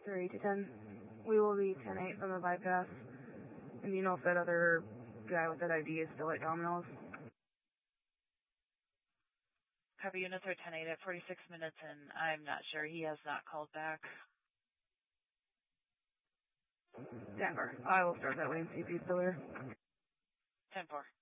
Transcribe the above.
3 to 10. We will be 10-8 from the bypass. And you know if that other guy with that ID is still at Domino's? Copy, units are 10-8 at 46 minutes, and I'm not sure. He has not called back. Denver. I will start that way and see if he's still there. 10-4.